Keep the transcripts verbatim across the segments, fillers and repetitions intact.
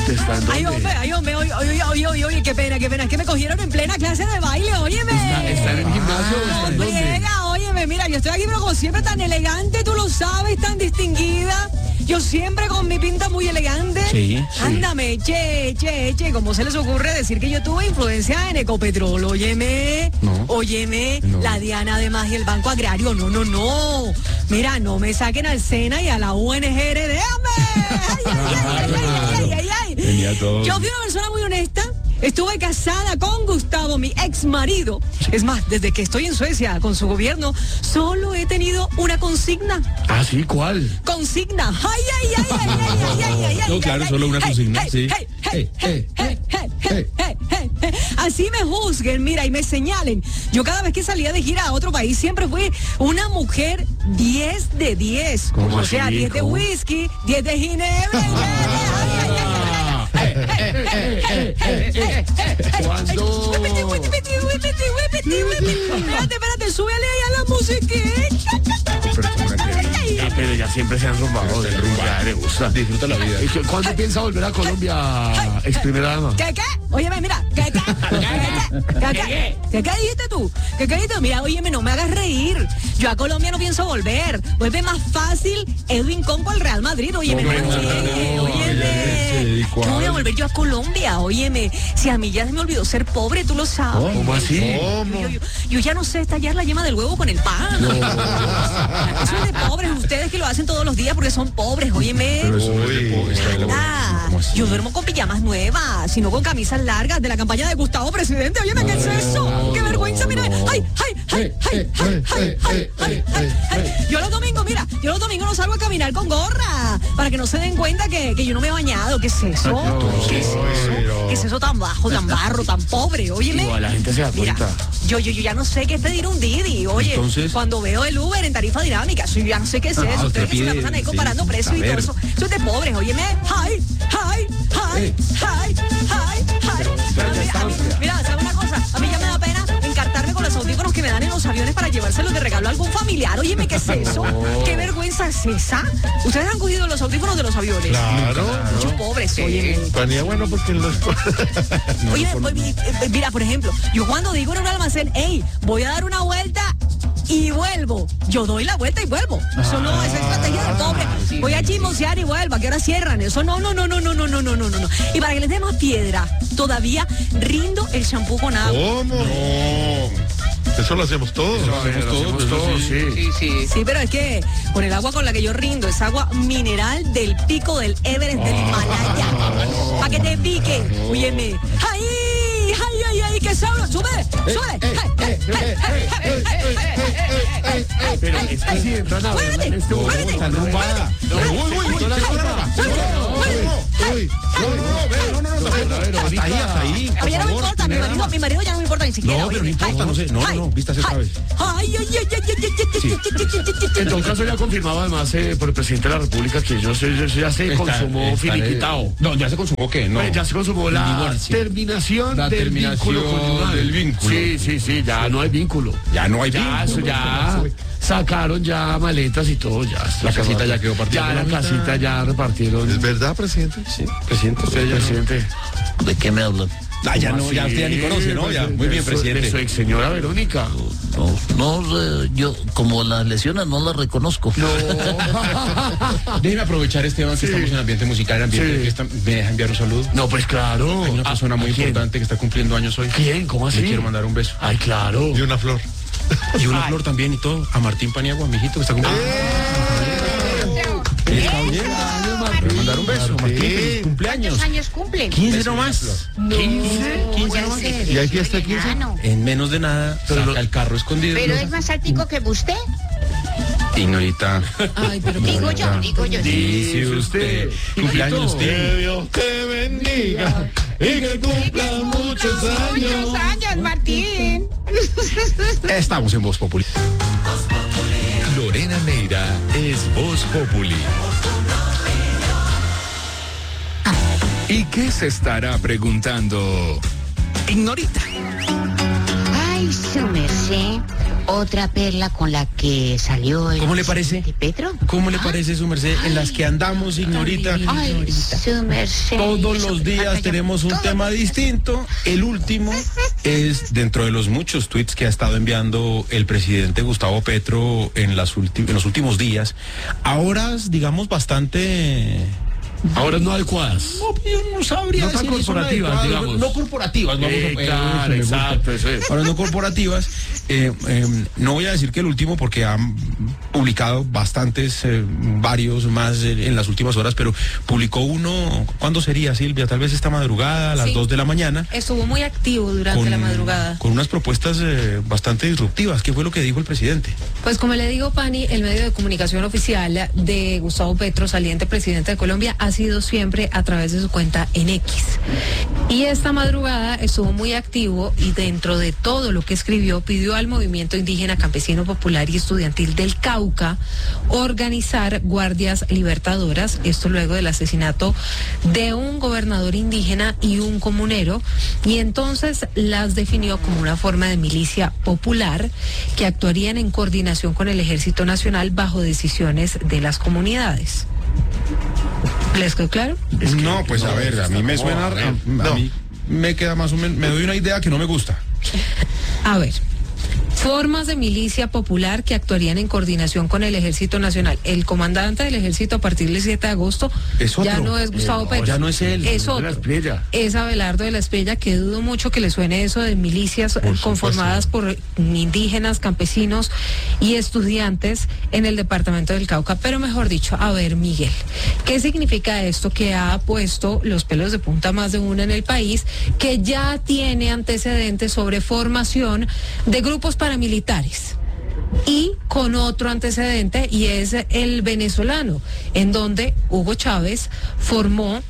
¿Está en dónde? Ay, hombre, ay, hombre, oye, oye, oye, oye, oye, qué pena, qué pena, es que me cogieron en plena clase de baile, óyeme. ¿Está, está en el gimnasio o está en No dónde? friega, óyeme, mira, yo estoy aquí, pero como siempre tan elegante, tú lo sabes, tan distinguida. Yo siempre con mi pinta muy elegante. Sí, sí. Ándame, che, che, che, ¿cómo se les ocurre decir que yo tuve influencia en Ecopetrol? Óyeme, No. óyeme, No. la Diana además y el Banco Agrario, no, no, no. Mira, no me saquen al SENA y a la U N G R D, hombre. Ay, ay, ay, ay, ay, ay, ay. Tenía todo. Yo fui una persona muy honesta. Estuve casada con Gustavo, mi ex marido. Es más, desde que estoy en Suecia con su gobierno, solo he tenido una consigna. Ah, sí, ¿cuál? Consigna. Ay, ay, ay, ay, ay, ay, ay, ay, No, ay, claro, ay, solo ay, una hey, consigna, hey, sí. hey, hey, Hey, hey, hey, hey, hey, hey, hey, hey. Así me juzguen, mira, y me señalen. Yo cada vez que salía de gira a otro país siempre fui una mujer diez de diez. ¿Cómo O sea, así? diez de ¿Cómo? whisky, diez de ginebra. Ay, ay, ay, ay, ay. ¿Cuándo? Espérate, espérate, súbele ahí a la musiquita. Ya, pero ya siempre se han rumbado del rumba. Ya le gusta. Disfruta la vida. ¿Cuándo piensa volver a Colombia, ex primera dama? ¿Qué, qué? Óyeme, mira, ¿qué, qué? ¿Qué, qué? ¿Qué, qué dijiste tú? ¿Qué, qué dijiste? Mira, óyeme, no me hagas reír. Yo a Colombia no pienso volver. Vuelve más fácil Edwin Compo al Real Madrid. Óyeme, no, No, no, llegue, no, óyeme. sí, ¿cuál? ¿Cómo voy a volver yo a Colombia? Óyeme, si a mí ya se me olvidó ser pobre, tú lo sabes. ¿Cómo así? Yo, yo- yo ya no sé estallar la yema del huevo con el pan. Eso es de pobres, ustedes que lo hacen todos los días porque son pobres, óyeme. Pero eso no es de pobre, está de la Ah, ¿Cómo así? yo duermo con pijamas nuevas, sino con camisas largas de la campaña de Gustavo Presidente. Óyeme, ¿qué es eso? ¡Qué vergüenza! Mira, ¡ay, ay, ay, ay, ay, ay, ay, ay, ay, ay! Yo los domingos, mira, yo los domingos no salgo a caminar con gorra para que no se den cuenta que, que yo no me he bañado. ¿Qué es eso? ¿Qué es eso? ¿Qué es eso tan bajo, tan barro, tan pobre? Óyeme. Igual la gente se da Mira, cuenta. yo, yo, yo ya no sé qué es pedir un Didi. Oye, Entonces- cuando veo el Uber en tarifa dinámica, yo ya no sé qué es eso. usted Ustedes que se la pide, pasan ahí sí, comparando precios y a todo ver. eso. Eso es de pobres, óyeme. ¡Ay, ay, ay, ay, ay, ay! pero ya está, A mí- o sea. Mira, ¿sabe una cosa? A mí ya me da pena encartarme con los audífonos que me dan en los aviones para llevárselos de regalo a algún familiar. Óyeme, ¿qué es eso? ¿Qué vergüenza es esa? ¿Ustedes han cogido los audífonos de los aviones? Claro. Muchos pobres, óyeme. Panía bueno porque los... Oye, oye, eh, mira, por ejemplo, yo cuando digo en un almacén, hey, voy a dar una vuelta y vuelvo, yo doy la vuelta y vuelvo. Eso no es estrategia del pobre. Voy a chismosear y vuelvo, ¿a qué hora cierran? Eso no, no, no, no, no, no, no, no, no, no. Y para que les dé más piedra, todavía rindo el shampoo con agua. ¿Cómo? No. Eso lo hacemos todos. Lo hacemos todos, todos, sí. Sí, pero es que con el agua con la que yo rindo es agua mineral del pico del Everest del Himalaya. Para que te pique. Óyeme. ¡Ay! ¡Ay, ay, ay! ¡Que sabro! ¡Sube! ¡Sube! Pero es que si entran a verla en este momento, ¡Muévete! están rumbada. No, uy, uy, uy, la Hasta ahí, hasta ahí. A mí ya no me importa, mi marido, mi marido ya no me importa ni siquiera. No, pero no óyeme. importa, Ay, no sé. No, no, ay, no, vístase otra ay, vez. Ay, ay, ay, ay, ay, ay, ay, ay, ay, En todo caso, ya confirmado además eh, por el presidente de la República que yo sé, yo sé, ya se consumó finiquitado. No, ya se consumó qué, no. Pues ya se consumó la divorcio. terminación La del terminación vínculo conyugal. del vínculo. Sí, sí, sí, ya no hay vínculo. Ya no hay Ya, eso vínculo. ya sacaron ya maletas y todo, ya. La casita ya quedó partida Ya por la la mitad. casita ya repartieron. ¿Es verdad, presidente? Sí, presidente, usted ya no. Presidente. ¿De qué me hablan? Ah, ya ¿Cómo no, ya así? usted ya ni conoce, ¿no? Ya, muy bien, De su- De su presidente. ex señora Verónica. No, no, eh, yo como las lesiones no las reconozco. No. Déjeme aprovechar, Esteban, que Sí. estamos en ambiente musical, ambiente Sí. de fiesta. ¿Me deja enviar un saludo? No, pues claro. Hay una persona ¿A- muy a quién? importante que está cumpliendo años hoy. ¿Quién? ¿Cómo así? Le quiero mandar un beso. Ay, claro. Y una flor. Y una flor también y todo. A Martín Paniagua, mijito, que está cumpliendo. Está bien. Le voy a mandar un beso. Martín, feliz cumpleaños. ¿Cuántos años cumple? quince nomás. ¿quince? quince nomás. ¿Y hay fiesta de quince? Enano. En menos de nada, Pero saca lo- el carro escondido. Pero es más altico que usted. Ignorita. Ay, pero Digo yo, digo yo. Dice usted. Cumpleaños, Tito. Dios. te bendiga y que cumplan muchos Muchos años, Martín. Estamos en Voz Populi. Lorena Neira es Voz Populi. ¿Y qué se estará preguntando? Ignorita. Ay, su merced. otra perla con la que salió el ¿Cómo le parece? presidente Petro. ¿Cómo le parece, su merced? En las que andamos, ignorita. Ay, su merced. Todos los días tenemos un tema distinto. El último es dentro de los muchos tweets que ha estado enviando el presidente Gustavo Petro en, las ulti- en los últimos días. A horas, digamos, bastante... Ahora no adecuadas. No, yo no sabría No tan decir si son corporativas, adecuadas, digamos. No corporativas, vamos Eh, a claro, eso me gusta. exacto, eso es. Ahora no corporativas. Eh, eh, no voy a decir que el último porque han publicado bastantes, eh, varios más eh, en las últimas horas, pero publicó uno, ¿cuándo sería, Silvia? Tal vez esta madrugada, a las Sí. dos de la mañana. Estuvo muy activo durante la madrugada. Con unas propuestas eh, bastante disruptivas. ¿Qué fue lo que dijo el presidente? Pues como le digo, Pani, el medio de comunicación oficial de Gustavo Petro, saliente presidente de Colombia, ha sido siempre a través de su cuenta en X. Y esta madrugada estuvo muy activo y dentro de todo lo que escribió pidió al movimiento indígena, campesino, popular y estudiantil del Cauca organizar guardias libertadoras, esto luego del asesinato de un gobernador indígena y un comunero, y entonces las definió como una forma de milicia popular que actuarían en coordinación con el Ejército Nacional bajo decisiones de las comunidades. ¿Les quedó claro? Es que no, pues no, a ver, a mí me no, suena, a ver, a, a no. mí me queda más o menos, me doy una idea que no me gusta. A ver, formas de milicia popular que actuarían en coordinación con el Ejército Nacional. El comandante del Ejército a partir del siete de agosto Es otro. ya no es Gustavo Eh, no, Petro. ya no es él. Es de la otro. Espriella. Es Abelardo de la Espriella, que dudo mucho que le suene eso de milicias eh, conformadas por indígenas, campesinos y estudiantes en el departamento del Cauca. Pero mejor dicho, a ver, Miguel, ¿qué significa esto que ha puesto los pelos de punta más de una en el país, que ya tiene antecedentes sobre formación de grupos paramilitares? Y con otro antecedente, y es el venezolano, en donde Hugo Chávez formó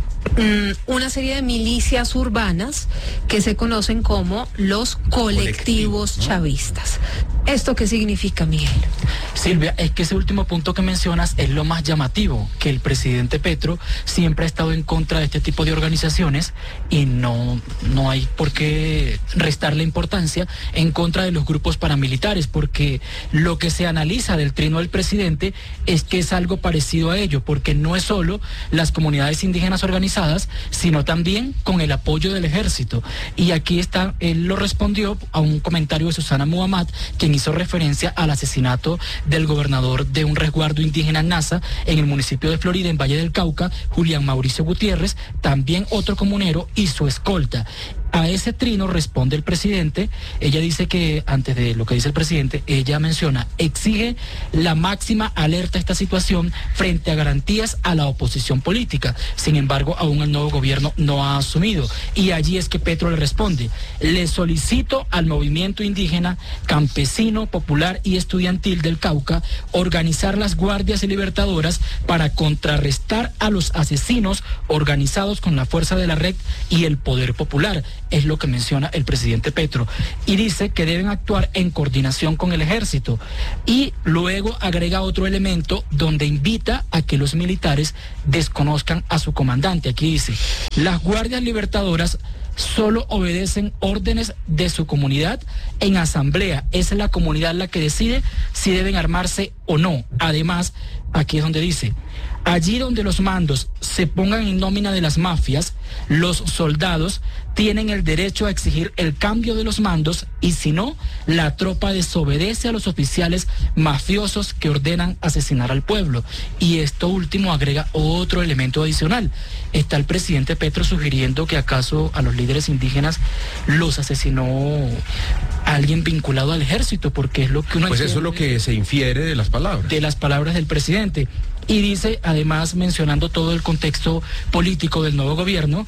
una serie de milicias urbanas que se conocen como los colectivos chavistas. ¿Esto qué significa, Miguel? Silvia, es que ese último punto que mencionas es lo más llamativo, que el presidente Petro siempre ha estado en contra de este tipo de organizaciones y no, no hay por qué restarle importancia en contra de los grupos paramilitares, porque lo que se analiza del trino del presidente es que es algo parecido a ello, porque no es solo las comunidades indígenas organizadas, sino también con el apoyo del ejército. Y aquí está, él lo respondió a un comentario de Susana Muhammad, quien hizo referencia al asesinato del gobernador de un resguardo indígena NASA en el municipio de Florida, en Valle del Cauca, Julián Mauricio Gutiérrez, también otro comunero y su escolta. A ese trino responde el presidente. Ella dice que, antes de lo que dice el presidente, ella menciona, exige la máxima alerta a esta situación frente a garantías a la oposición política. Sin embargo, aún el nuevo gobierno no ha asumido. Y allí es que Petro le responde, le solicito al movimiento indígena, campesino, popular y estudiantil del Cauca organizar las guardias libertadoras para contrarrestar a los asesinos organizados con la fuerza de la red y el poder popular. Es lo que menciona el presidente Petro, y dice que deben actuar en coordinación con el ejército, y luego agrega otro elemento donde invita a que los militares desconozcan a su comandante. Aquí dice, las guardias libertadoras solo obedecen órdenes de su comunidad en asamblea. Es la comunidad la que decide si deben armarse o no. Además, aquí es donde dice, allí donde los mandos se pongan en nómina de las mafias, los soldados tienen el derecho a exigir el cambio de los mandos, y si no, la tropa desobedece a los oficiales mafiosos que ordenan asesinar al pueblo. Y esto último agrega otro elemento adicional. Está el presidente Petro sugiriendo que acaso a los líderes indígenas los asesinó alguien vinculado al ejército, porque es lo que uno Pues eso es lo que se infiere de las palabras. de las palabras del presidente. Y dice, además, mencionando todo el contexto político del nuevo gobierno,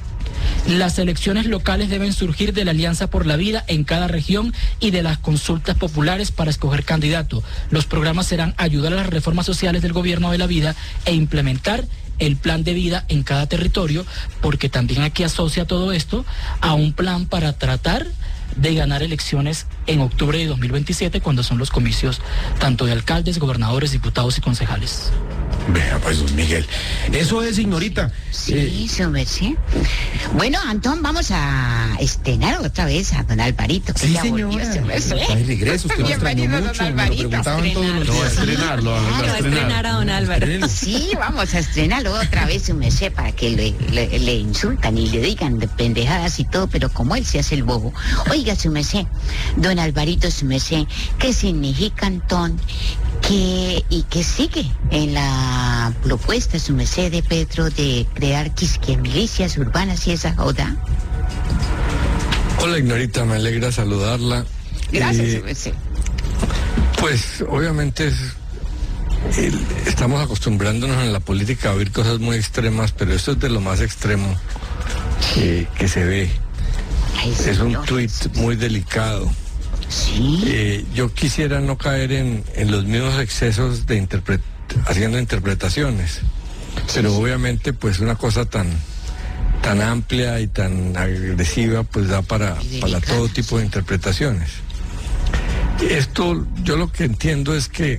las elecciones locales deben surgir de la Alianza por la Vida en cada región y de las consultas populares para escoger candidato. Los programas serán ayudar a las reformas sociales del gobierno de la vida e implementar el plan de vida en cada territorio, porque también aquí asocia todo esto a un plan para tratar de ganar elecciones en octubre de dos mil veintisiete, cuando son los comicios tanto de alcaldes, gobernadores, diputados y concejales. Vea, pues, don Miguel. Eso es, ignorita. Sí, Eh, su merced. Bueno, Antón, vamos a estrenar otra vez a don Alvarito. que sí, ya volvió, señora. su merced. Ay, regreso, usted lo extrañó Bienvenido, don mucho. Me lo Alvarito. preguntaban todos los No, a días. estrenarlo, a, Lo a va a estrenar. estrenar a don Álvaro. Estreno. Sí, vamos a estrenarlo otra vez, su merced, para que le, le- le insultan y le digan de pendejadas y todo, pero como él se hace el bobo. Oiga, su merced, don Alvarito, su merced, ¿qué significa, Antón, que y que sigue en la propuesta, su merced, de Petro de crear quisque milicias urbanas y esa joda? Hola, Ignorita, me alegra saludarla. Gracias, Eh, su merced. Pues obviamente es- el- estamos acostumbrándonos en la política a oír cosas muy extremas, pero esto es de lo más extremo que, que se ve. Ay, Es un señor. tuit muy delicado. Sí. Eh, yo quisiera no caer en, en los mismos excesos de interpret haciendo interpretaciones, pero obviamente pues una cosa tan tan amplia y tan agresiva pues da para, Y para delicada, todo tipo de interpretaciones. Esto yo lo que entiendo es que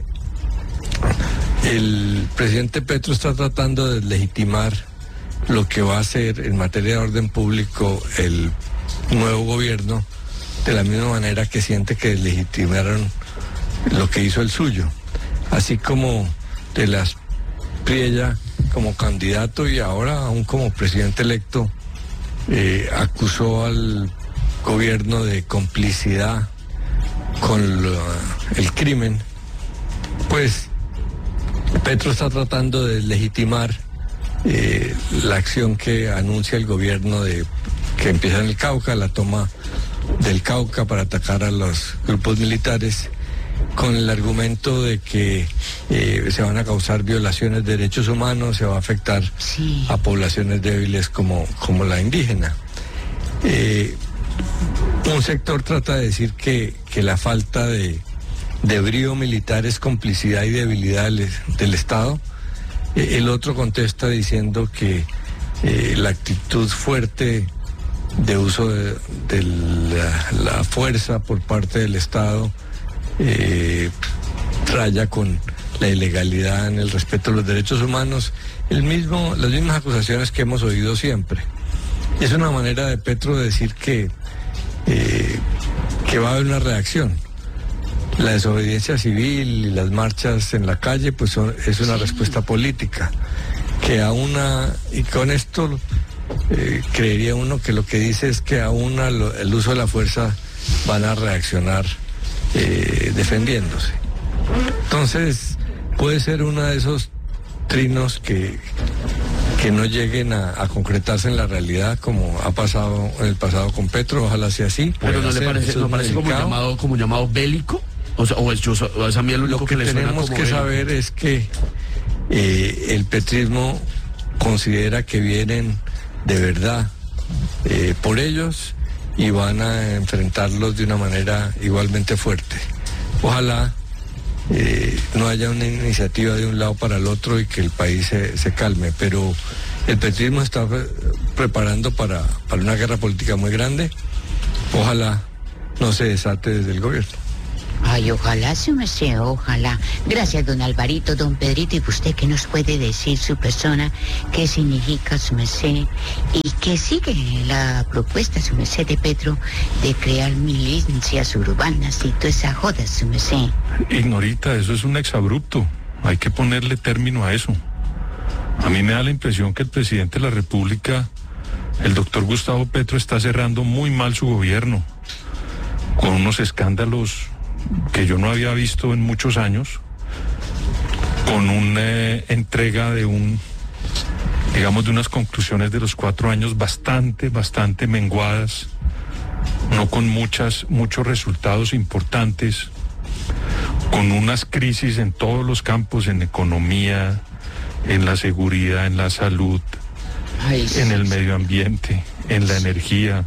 el presidente Petro está tratando de legitimar lo que va a hacer en materia de orden público el nuevo gobierno, de la misma manera que siente que legitimaron lo que hizo el suyo, así como de las Priella como candidato y ahora aún como presidente electo eh, acusó al gobierno de complicidad con lo- el crimen. Pues Petro está tratando de legitimar eh, la acción que anuncia el gobierno de que empieza en el Cauca, la toma del Cauca para atacar a los grupos militares, con el argumento de que eh, se van a causar violaciones de derechos humanos, se va a afectar Sí. a poblaciones débiles como, como la indígena. Eh, un sector trata de decir que, que la falta de, de brío militar es complicidad y debilidad del, del Estado. Eh, el otro contesta diciendo que eh, la actitud fuerte de uso de, de la, la fuerza por parte del Estado eh, raya con la ilegalidad en el respeto a los derechos humanos, el mismo, las mismas acusaciones que hemos oído siempre. Es una manera de Petro de decir que, eh, que va a haber una reacción. La desobediencia civil y las marchas en la calle pues son, es una respuesta política, que a una, y con esto eh, creería uno que lo que dice es que a una lo- el uso de la fuerza van a reaccionar eh, defendiéndose. Entonces puede ser uno de esos trinos que, que no lleguen a, a concretarse en la realidad como ha pasado en el pasado con Petro, ojalá sea así. Pero no Puede le ser, parece, eso no es muy parece como delicado. llamado, como llamado bélico. O sea, o es, yo, o es a mí lo único Lo que, que le suena tenemos como que bélico. saber es que eh, el petrismo considera que vienen de verdad eh, por ellos y van a enfrentarlos de una manera igualmente fuerte. Ojalá eh, no haya una iniciativa de un lado para el otro y que el país se, se calme, pero el petrismo está pre- preparando para, para una guerra política muy grande. Ojalá no se desate desde el gobierno. Ay, ojalá, su merced, ojalá. Gracias, don Alvarito, don Pedrito, y usted que nos puede decir su persona, qué significa su merced, y qué sigue la propuesta, su merced, de Petro, de crear milicias urbanas y toda esa joda, su merced. Ignorita, eso es un exabrupto. Hay que ponerle término a eso. A mí me da la impresión que el presidente de la República, el doctor Gustavo Petro, está cerrando muy mal su gobierno, con unos escándalos que yo no había visto en muchos años, con una eh, entrega de un, digamos, de unas conclusiones de los cuatro años bastante, bastante menguadas, no con muchas, muchos resultados importantes, con unas crisis en todos los campos, en economía, en la seguridad, en la salud, Ay, en el medio ambiente, en la energía.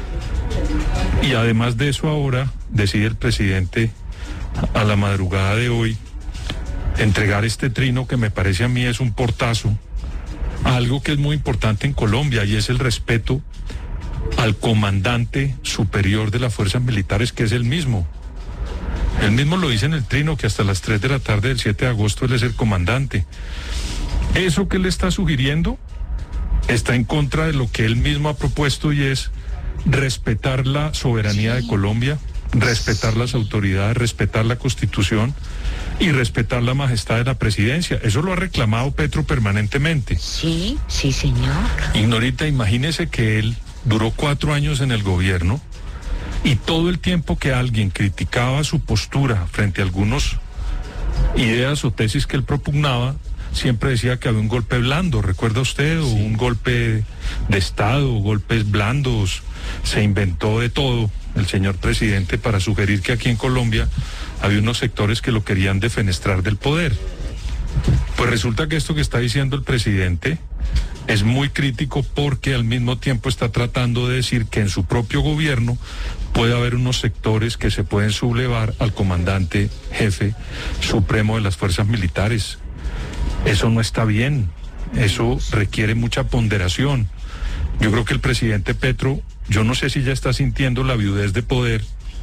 Y además de eso ahora decide el presidente a la madrugada de hoy entregar este trino que me parece a mí es un portazo a algo que es muy importante en Colombia y es el respeto al comandante superior de las fuerzas militares, que es el mismo. Él mismo lo dice en el trino, que hasta las tres de la tarde del siete de agosto él es el comandante. Eso que él está sugiriendo está en contra de lo que él mismo ha propuesto, y es respetar la soberanía de Colombia, respetar las autoridades, respetar la Constitución y respetar la majestad de la presidencia. Eso lo ha reclamado Petro permanentemente. Sí, sí, señor. Ignorita, imagínese que él duró cuatro años en el gobierno y todo el tiempo que alguien criticaba su postura frente a algunas ideas o tesis que él propugnaba, siempre decía que había un golpe blando, ¿recuerda usted? O sí. Un golpe de Estado, golpes blandos. Se inventó de todo el señor presidente para sugerir que aquí en Colombia había unos sectores que lo querían defenestrar del poder. Pues resulta que esto que está diciendo el presidente es muy crítico, porque al mismo tiempo está tratando de decir que en su propio gobierno puede haber unos sectores que se pueden sublevar al comandante jefe supremo de las fuerzas militares. Eso no está bien, eso requiere mucha ponderación. Yo creo que el presidente Petro, yo no sé si ya está sintiendo la viudez de poder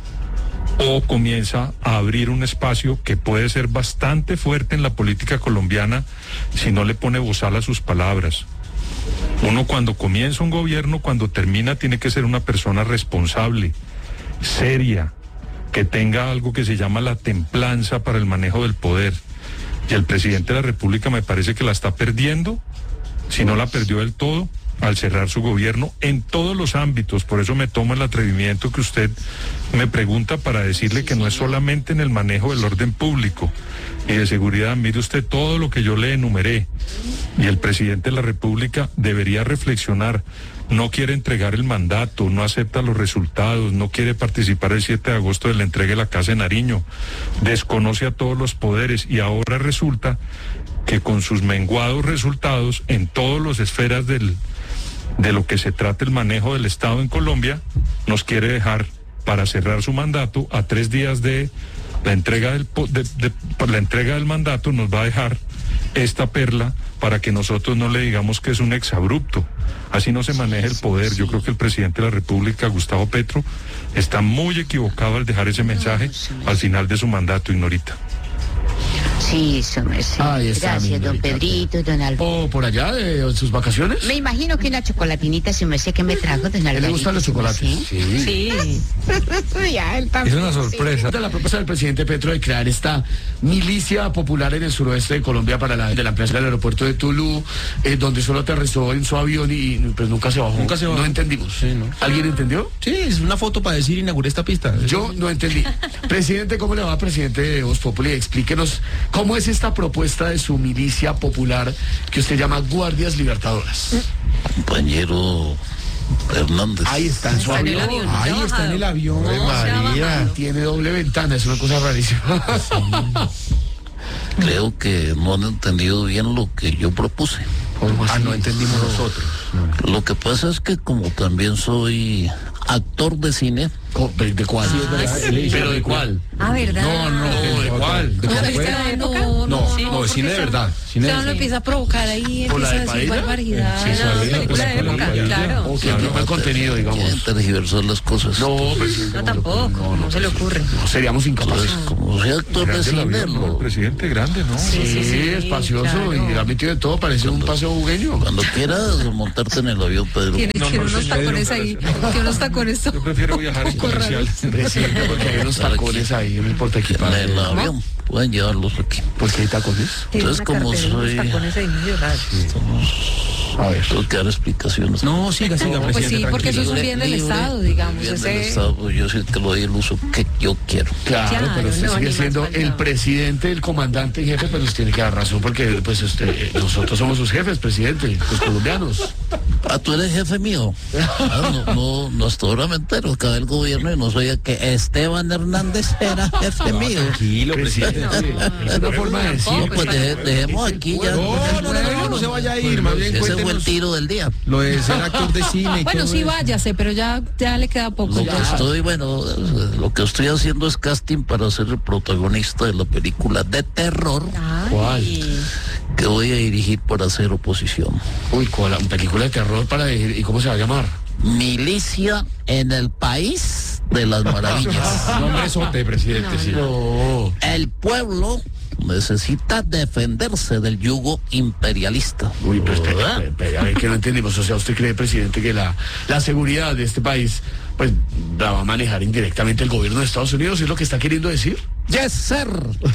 o comienza a abrir un espacio que puede ser bastante fuerte en la política colombiana si no le pone bozal a sus palabras. Uno cuando comienza un gobierno, cuando termina, tiene que ser una persona responsable, seria, que tenga algo que se llama la templanza para el manejo del poder. Y el presidente de la República me parece que la está perdiendo, si no la perdió del todo, al cerrar su gobierno en todos los ámbitos. Por eso me tomo el atrevimiento que usted me pregunta para decirle que no es solamente en el manejo del orden público y de seguridad. Mire usted todo lo que yo le enumeré, y el presidente de la República debería reflexionar. No quiere entregar el mandato, no acepta los resultados, no quiere participar el siete de agosto de la entrega de la Casa de Nariño, desconoce a todos los poderes, y ahora resulta que con sus menguados resultados en todas las esferas del, de lo que se trata el manejo del Estado en Colombia, nos quiere dejar, para cerrar su mandato, a tres días de la entrega del, de, de, de, la entrega del mandato, nos va a dejar esta perla para que nosotros no le digamos que es un exabrupto. Así no se maneja el poder. Yo creo que el presidente de la República, Gustavo Petro, está muy equivocado al dejar ese mensaje al final de su mandato, Ignorita. Sí, eso me sí. Gracias, don Pedrito, don Alberto. ¿O por allá de sus vacaciones? Me imagino que una chocolatinita, si me sé que me trajo, don Alberto. ¿Le gustan los chocolates? Sí. Sí. Ya, él también, es una sorpresa. Sí. La propuesta del presidente Petro de crear esta milicia popular en el suroeste de Colombia para la de la ampliación del aeropuerto de Tulú, eh, donde solo aterrizó en su avión y pues nunca se bajó. Nunca se bajó. No entendimos. Sí, ¿no? ¿Alguien entendió? Sí, es una foto para decir inauguré esta pista. Yo no entendí. Presidente, ¿cómo le va, presidente de Voz Populi? Explíquenos cómo es esta propuesta de su milicia popular que usted llama Guardias Libertadoras. Compañero Hernández. Ahí está en su Está en el avión. avión. Ahí está en el avión. No, María, tiene doble ventana, es una cosa rarísima. Creo que no han entendido bien lo que yo propuse. Ah, no entendimos nosotros. No. Lo que pasa es que como también soy actor de cine. ¿De cuál? Ah, sí. ¿Pero de cuál? Ah, ¿verdad? No, no, ¿de cuál? ¿De ¿No cuál viste fue? la época? No, Sí. no, de cine de verdad. Cine Usted de lo empieza a provocar ahí, ¿Por la empieza a de decir Padilla? barbaridad. Sí, No, sí, película de pues, época, película. claro. O que no buen contenido, digamos. Quieren tergiversar las cosas. No, presidente. No, tampoco, no se le ocurre. No, seríamos incapaces. Entonces, como soy actor de Grande el cine, avión, ¿no? El lo- presidente grande, ¿no? Sí, sí, sí, espacioso claro. y ha metido de todo, parece un paseo bugueño. cuando quieras montarte en el avión, Pedro. Tiene, No, tiene no, unos señor, tacones no, ahí, no. tiene unos tacones. Yo prefiero viajar en comercial. Presidente, porque hay unos tacones ahí en el porta En equipaje. el avión, pueden llevarlos aquí. ¿Por qué hay tacones? Tiene Entonces, una como cartera, unos soy- tacones ahí medio raros. A ver. Tengo que dar explicaciones. No, siga, siga, Pues presidente. sí, porque eso es un tranquilo. bien del Libre, Estado, digamos. bien del Ese... Estado, pues yo sí que lo doy el uso que yo quiero. Claro, Claro, pero usted no, ni sigue más siendo faltaba. el presidente, el comandante en jefe, pero nos tiene que dar razón porque pues usted, nosotros somos sus jefes, presidente, los colombianos. Ah, tú eres jefe mío. Ah, no, no, no, hasta ahora me entero, acabé el gobierno y no sabía que Esteban Hernández era jefe mío. Tranquilo, presidente. Presidente, es una forma de decir. No, pues deje- dejemos aquí ya. No, no, no, no, no se vaya a ir, más bien Ese fue el cuéntenos tiro del día. lo de ser actor de cine y Bueno, todo sí, eso. váyase, pero ya, ya le queda poco. Lo que estoy, bueno, lo que estoy haciendo es casting para ser el protagonista de la película de terror ¿Cuál? que voy a dirigir para hacer oposición. Uy, ¿cuál? Una película de terror para decir, ¿y cómo se va a llamar? Milicia en el país de las maravillas. Nombre sote, presidente, sí. No. El pueblo necesita defenderse del yugo imperialista. Uy, pero espera, espera, a ver, que no entendimos. O sea, ¿usted cree, presidente, que la, la seguridad de este país pues la va a manejar indirectamente el gobierno de Estados Unidos? ¿Es lo que está queriendo decir? Yes, sir.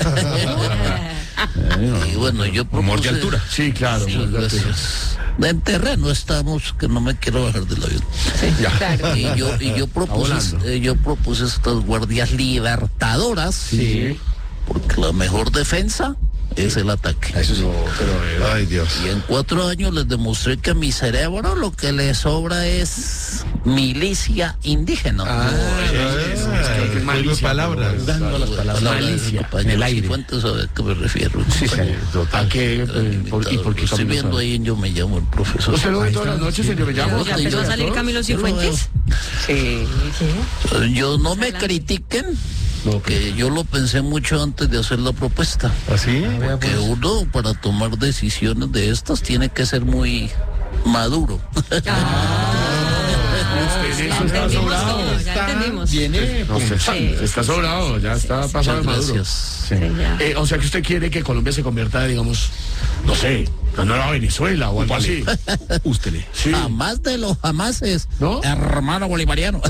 Y bueno, yo propuse... Humor de altura. Sí, claro. Sí, humor de altura. gracias. En terreno estamos, que no me quiero bajar del avión. Sí, claro. Y yo, y yo propuse, volando. eh, yo propuse estas guardias libertadoras. Sí. Porque la mejor defensa es el ataque. Eso sí. Ay, Dios. Y en cuatro años les demostré que a mi cerebro lo que le sobra es milicia indígena. Ah, que es juego de palabras. Dando las palabras. Malicia, En el aire. Fuentes sabe a qué me refiero. Sí, señor. ¿A qué? eh, por- ¿Y por qué Estoy Camilo viendo sabe? ahí en Yo Me Llamo el profesor. ¿Usted lo ve todas las noches, señor? ¿Me llamo? ¿Ya empezó a salir Camilo Cifuentes? Sí. Yo no me critiquen, que yo lo pensé mucho antes de hacer la propuesta. ¿Así? Que uno para tomar decisiones de estas tiene que ser muy maduro. Usted en Ya eso está entendimos sobrado. todo, ya entendimos. Viene. No, se- Sí. está sobrado, ya está pasado de Muchas maduro. gracias. Sí, ya. Eh, o sea que usted quiere que Colombia se convierta, digamos, no sé, la nueva Venezuela o algo así. Ústele. Sí. Jamás de los jamases, ¿No? hermano bolivariano.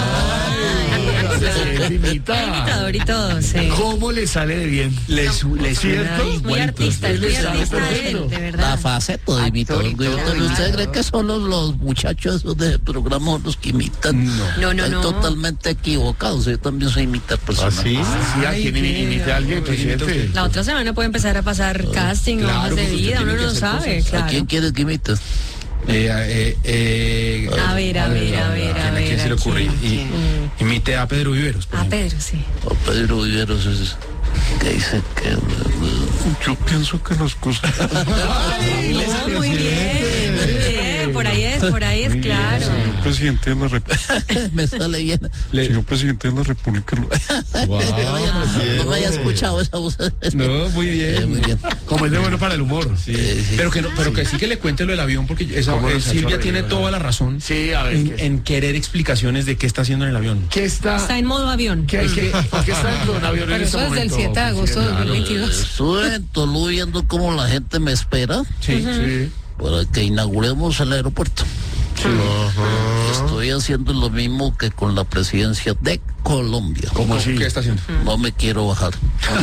Se imita. Imitador y todo, sí. ¿Cómo le sale de bien? Le, su- le suena ¿Cierto? Muy igualito. artista, es muy Le sale artista perfecto. él, de La verdad. faceta de imitador. Actor, ¿Usted cree que solo los muchachos esos de programa los que imitan? No. No, no, Están no. totalmente equivocados. Yo también soy imitar personas. ¿Así? Sí, ¿a quién imi- imite a alguien, presidente? La otra semana puede empezar a pasar casting, Claro, hojas de pues usted vida, tiene uno que no hacer sabe, cosas. ¿A claro. quién quieres que imites? Eh, eh, eh, A ver, a ver, a ver, a ¿A ver. quién se le ocurre? quién, Y- quién? Imite a Pedro Viveros. por A ejemplo. Pedro, sí. A Pedro Viveros es que dice que eh, Yo pienso que las cosas... Oh, muy bien, muy bien. Por ahí es, por ahí es, claro. Señor presidente de la República. me sale bien. Señor presidente de la República. No me haya escuchado esa voz. No, muy Eh, bien. muy bien. Como es de bueno para el humor. Sí. Eh, sí. Pero que no, pero que sí que le cuente lo del avión, porque esa, ¿Cómo eh, nos ha Silvia hecho tiene reír, toda la razón Sí, a ver. en, ¿qué, en querer explicaciones de qué está haciendo en el avión. qué está, Está en modo avión. qué hay que, por qué está dentro de un avión en Pero este eso desde el momento, siete de agosto de presidente? dos mil veintidós. Estuve en Tolú viendo cómo la gente me espera Sí. Sí. para que inauguremos el aeropuerto. Estoy haciendo lo mismo que con la presidencia de Colombia. ¿Cómo así? ¿Qué está haciendo? No me quiero bajar.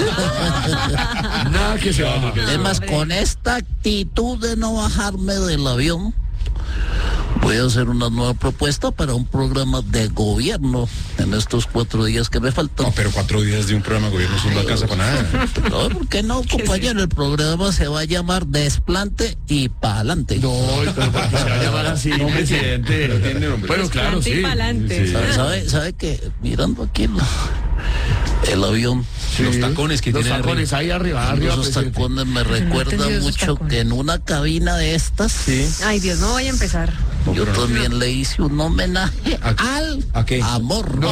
Nada que se baja. Es más, con esta actitud de no bajarme del avión, voy a hacer una nueva propuesta para un programa de gobierno en estos cuatro días que me faltan. No, pero cuatro días de un programa de gobierno eso no alcanza para nada. No, ¿por qué no, compañero? El programa se va a llamar Desplante y Pa'lante. No, pero ¿por qué se va a llamar así, presidente? pero tiene nombre. Bueno, claro, Desplante y sí. pa'lante. Sí. ¿Sabe, sabe, sabe que mirando aquí el, el avión, Sí. Los tacones que Los tiene tacones ahí arriba, arriba, esos presidente. tacones me recuerdan entendido esos mucho tacones. que en una cabina de estas Ay, Dios, no vaya a empezar. yo también le hice un homenaje ¿A- al a qué? amor. No,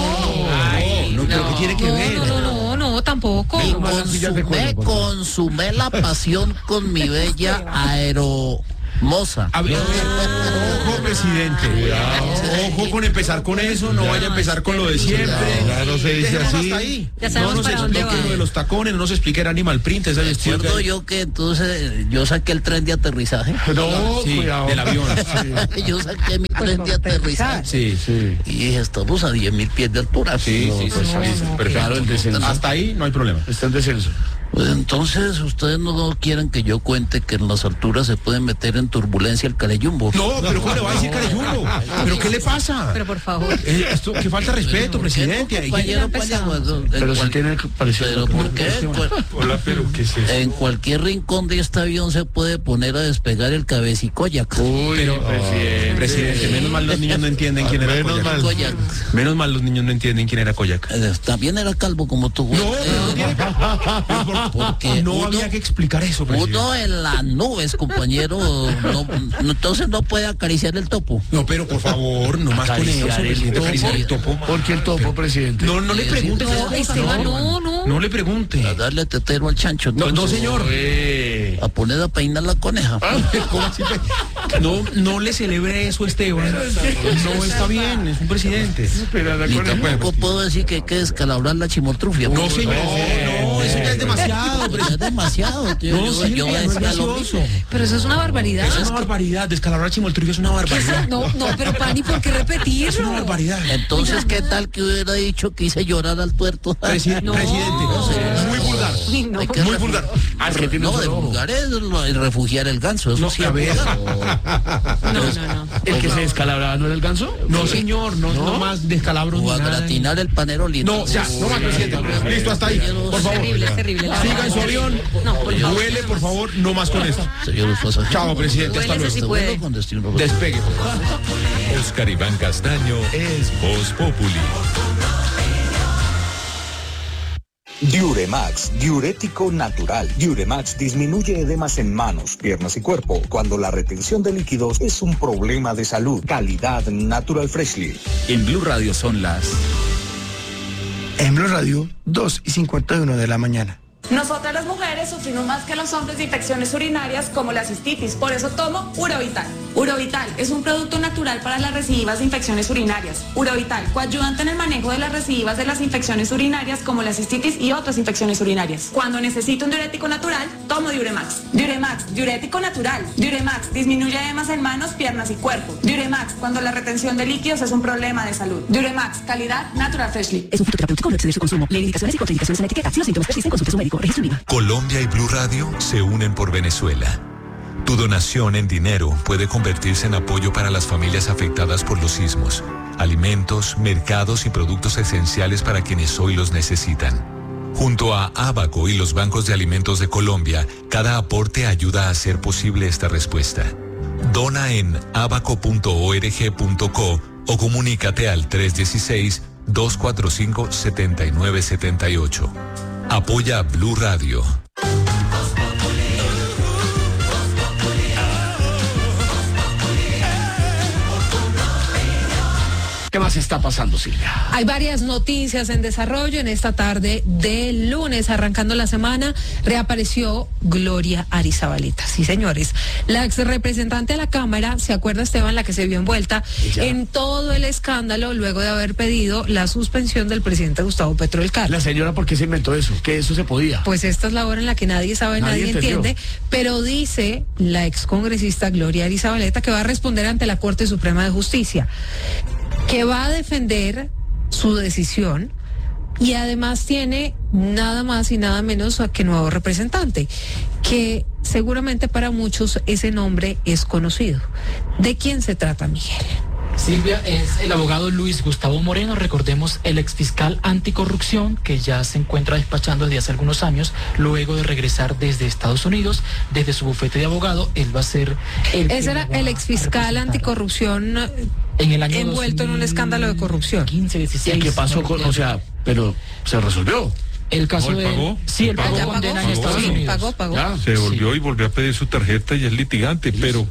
no, pero ¿qué tiene que No, ver? no, no, no, no, tampoco. Y Toma las sillas de cuero, consumé, por favor. consumé la pasión con mi bella aeromoza. A ver, ojo, presidente. Ojo con empezar con eso, no vaya a empezar con lo de siempre. Ya no se dice Dejemos así. hasta ahí. Ya sabemos no nos para dónde explique va. lo de los tacones, no nos explique el Animal Print, ese vestido que Recuerdo hay. yo que entonces yo saqué el tren de aterrizaje. No, Sí, cuidado. del avión. Yo saqué mi tren de aterrizaje. Sí, Sí. Y dije, estamos a diez mil pies de altura. sí, sí, sí, pues, sí, ahí sí, está. perfecto. Claro, el descenso. Hasta ahí no hay problema. Está en descenso. Pues entonces, ustedes no quieren que yo cuente que en las alturas se pueden meter en turbulencia el caleyumbo. No, pero ¿cómo le va a decir carayumbo? ¿Pero qué le pasa? Pero por favor. Eh, esto, que falta de respeto, presidente. Ahí- Compañero, empezamos. compañero, en Pero sí cual- tiene parecido. Pero ¿por qué? En cual- Hola, pero ¿qué es eso? En cualquier rincón de este avión se puede poner a despegar el cabecicoyac. Uy, Pero, presidente. presidente, menos mal los niños no entienden quién era Menos Koyak. mal. Koyak. Menos mal los niños no entienden quién era Koyak. Eh, También era calvo como tú, güey. No, Eh, pero no tiene que- pero por- porque no uno- había que explicar eso, presidente. Uno en las nubes, compañero, no, no- entonces no puede acariciar el topo. No, pero por favor, no más con eso, Acariciar el presidente, topo. acariciar el topo. ¿Por qué el topo, presidente? No, no le pregunte. No, Esteban, no, no. No le pregunte. A darle tetero al chancho. No, no, entonces. señor. Eh, A poner a peinar la coneja. ¿Cómo así? No, no le celebre eso, Esteban. No está bien, es un presidente. Y tampoco puedo decir que hay que descalabrar la chimoltrufia. No, señor, no, eso ya es demasiado. Ya es demasiado, tío. No, Yo- sí, yo no es decía lo gracioso. mismo. Pero eso es una barbaridad. Eso es una barbaridad, descalabrar chimoltrufia es una barbaridad. No, no, pero Pani, ¿por qué repetirlo? Es una barbaridad. Entonces, ¿qué tal que hubiera dicho que hice llorar al tuerto? Presi- No. Presidente, muy vulgar. Uy, no. Hay que Muy refu- vulgar. Ah, es que tiene No, un de solo ojo. vulgar es lo- el refugiar el ganso. Eso No, sí a es ver. vulgar. No, no, no. ¿El que se descalabraba no era el ganso? No, señor, no, no más descalabros O ni a nada. gratinar el panero lindo. No, ya, no más, presidente. Listo, hasta ahí. Por Es favor. terrible, es terrible. la Siga verdad. en su avión. No, por favor. Vuele, por favor, no más con esto. Señores pasajeros. Chao, presidente, hasta Vuélese luego. si puede. Con destino. Despegue, por favor. Oscar Iván Castaño es Voz Populi. Diuremax, diurético natural. Diuremax disminuye edemas en manos, piernas y cuerpo cuando la retención de líquidos es un problema de salud. Calidad Natural Freshly. En Blue Radio son las... En Blue Radio, dos y cincuenta y uno de la mañana. Nosotras las mujeres sufrimos más que los hombres de infecciones urinarias como la cistitis, por eso tomo Urovital. Urovital es un producto natural para las recidivas de infecciones urinarias. Urovital, coayudante en el manejo de las recidivas de las infecciones urinarias como la cistitis y otras infecciones urinarias. Cuando necesito un diurético natural, tomo Diuremax. Diuremax, diurético natural. Diuremax, disminuye edemas en manos, piernas y cuerpo. Diuremax, cuando la retención de líquidos es un problema de salud. Diuremax, calidad Natural Freshly. Es un fitoterapéutico, no exceder su consumo. Lee indicaciones y contraindicaciones en la etiqueta. Si los síntomas persisten, consulte a su médico. Registro IVA. Colombia y Blue Radio se unen por Venezuela. Tu donación en dinero puede convertirse en apoyo para las familias afectadas por los sismos, alimentos, mercados y productos esenciales para quienes hoy los necesitan. Junto a Abaco y los bancos de alimentos de Colombia, cada aporte ayuda a hacer posible esta respuesta. Dona en abaco punto org punto co o comunícate al tres uno seis, dos cuatro cinco, siete nueve siete ocho. Apoya Blue Radio. ¿Qué más está pasando, Silvia? Hay varias noticias en desarrollo en esta tarde de lunes, arrancando la semana, reapareció Gloria Arizabaleta. Sí, señores. La ex representante de la Cámara, ¿se acuerda, Esteban, la que se vio envuelta Ella. en todo el escándalo luego de haber pedido la suspensión del presidente Gustavo Petro del Cargo? La señora, ¿por qué se inventó eso? Que eso se podía. Pues esta es la hora en la que nadie sabe, Nadie nadie, entendió. entiende, pero dice la excongresista Gloria Arizabaleta que va a responder ante la Corte Suprema de Justicia, que va a defender su decisión y además tiene nada más y nada menos que nuevo representante, que seguramente para muchos ese nombre es conocido. ¿De quién se trata, Miguel? Silvia, es el abogado Luis Gustavo Moreno, recordemos el exfiscal anticorrupción que ya se encuentra despachando desde hace algunos años, luego de regresar desde Estados Unidos, desde su bufete de abogado, él va a ser el... Ese era el exfiscal anticorrupción en el año envuelto en un escándalo de corrupción. quince, dieciséis. ¿Y qué pasó con, o sea, pero se resolvió? El caso No, él de... pagó. Sí, el pago ¿Ya condena pagó? en Estados Sí, Unidos. pagó, pagó. Ya. Se volvió y volvió a pedir su tarjeta y es litigante, pero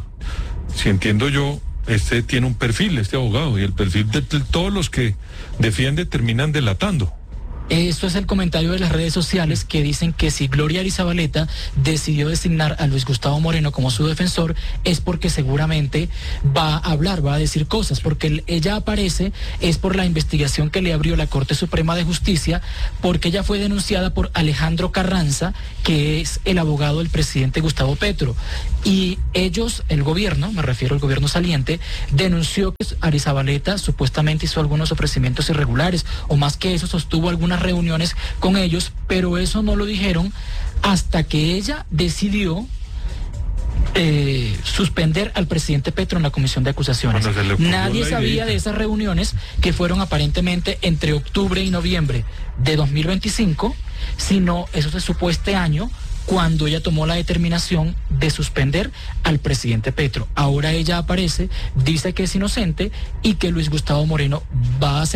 si entiendo yo, este tiene un perfil, este abogado, y el perfil de, de todos los que defiende terminan delatando. Esto es el comentario de las redes sociales que dicen que si Gloria Arizabaleta decidió designar a Luis Gustavo Moreno como su defensor es porque seguramente va a hablar, va a decir cosas, porque el- ella aparece es por la investigación que le abrió la Corte Suprema de Justicia, porque ella fue denunciada por Alejandro Carranza, que es el abogado del presidente Gustavo Petro, y ellos, el gobierno, me refiero al gobierno saliente, denunció que Arizabaleta supuestamente hizo algunos ofrecimientos irregulares, o más que eso, sostuvo algunas reuniones con ellos, pero eso no lo dijeron hasta que ella decidió eh, suspender al presidente Petro en la comisión de acusaciones. Cuando se le ocurrió Nadie la sabía ideita. de esas reuniones que fueron aparentemente entre octubre y noviembre de dos mil veinticinco, sino eso se supo este año, cuando ella tomó la determinación de suspender al presidente Petro. Ahora ella aparece, dice que es inocente y que Luis Gustavo Moreno va a ser